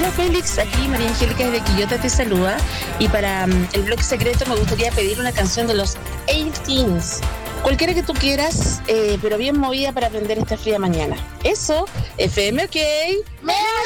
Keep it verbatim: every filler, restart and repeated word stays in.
Hola Félix, aquí María Angélica de Quillota te saluda. Y para um, el bloque secreto me gustaría pedir una canción de los eighteens. Cualquiera que tú quieras, eh, pero bien movida para aprender esta fría mañana. Eso, F M OK.